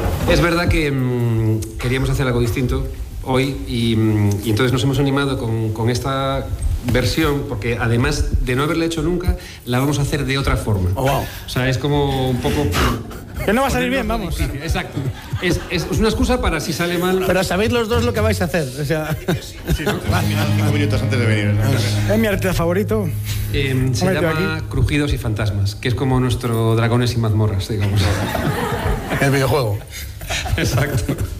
Es verdad que queríamos hacer algo distinto hoy y entonces nos hemos animado con esta versión, porque además de no haberla hecho nunca, la vamos a hacer de otra forma. Oh, wow. O sea, es como un poco... Que no va a salir bien, vamos. Exacto. Es una excusa para si sale mal. Pero sabéis los dos lo que vais a hacer. O sea... Sí, ¿no? 5 minutos antes de venir. Es mi arte favorito. Se llama aquí Crujidos y Fantasmas, que es como nuestro Dragones y Mazmorras, digamos. El videojuego. Exacto.